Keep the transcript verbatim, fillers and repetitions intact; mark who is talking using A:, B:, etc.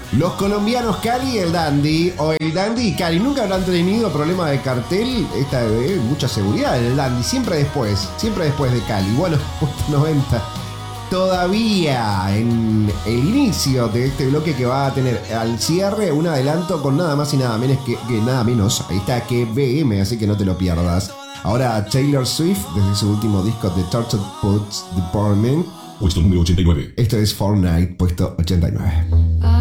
A: Los colombianos Cali y el Dandy, o el Dandy y Cali, nunca habrán tenido problema de cartel. Esta de mucha seguridad en el Dandy, siempre después, siempre después de Cali. Bueno, puesto noventa. Todavía en el inicio de este bloque que va a tener al cierre un adelanto con nada más y nada menos que, que nada menos. Ahí está, que B M, así que no te lo pierdas. Ahora Taylor Swift desde su último disco The Tortured Poets Department.
B: Puesto número ochenta y nueve.
A: Esto es Fortnite, puesto ochenta y nueve.